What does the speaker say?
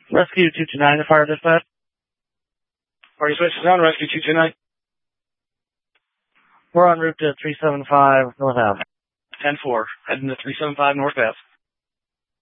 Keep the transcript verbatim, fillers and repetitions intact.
Rescue two two nine, the fire dispatch. Party switches on, Rescue two two nine. We're en route to three seven five North Ave. ten four, heading to three seven five North Ave.